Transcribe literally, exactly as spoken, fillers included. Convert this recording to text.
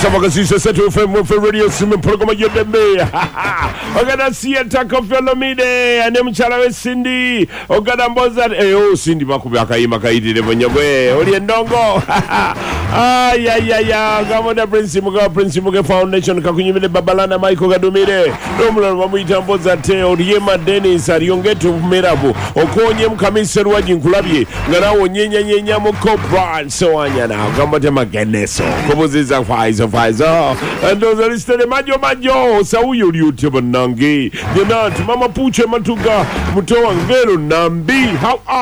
Savaga Sisa Setu F M Radio Simen Programa Yodembe. Ogada Sia Tako Felomide and Mchalawe Cindy. Ogada Mboza eh oh Cindy Makubaka Imakaidi de Bonyabwe. Oriendongo. Ah ya ya ya. Gamoda Prince Muga Prince Muga Foundation Kakunyimile Babalana Michael Gadumire. Nomula Wamuita Mboza Te Oriema Dennis Ariongetu Merabu. Okonye Mkamiseru Wajinkulabi. Ngarawo Nyenya Nyenya Mokopra so anyana. Gamoda Mageneso. Koboziza Faizo Faizo. And those are listed Majo Majo. Sauyo YouTube Nangi. Yanat Mama Puche Matuga Mutoa Ngero Nambi. How